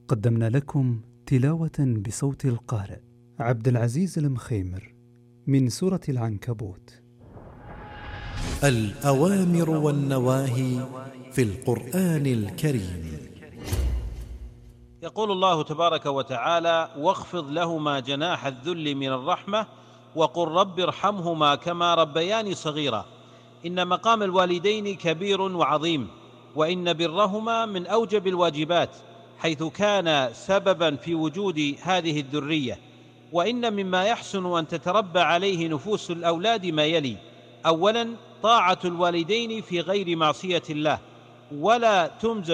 قدمنا لكم تلاوة بصوت القارئ عبد العزيز المخيمر من سورة العنكبوت. الأوامر والنواهي في القرآن الكريم. يقول الله تبارك وتعالى: واخفض لهما جناح الذل من الرحمة وقل رب ارحمهما كما ربياني صغيرا. إن مقام الوالدين كبير وعظيم، وإن برهما من أوجب الواجبات، حيث كان سببا في وجود هذه الذرية. وإن مما يحسن أن تتربى عليه نفوس الأولاد ما يلي: أولا، طاعة الوالدين في غير معصية الله، ولا تمزج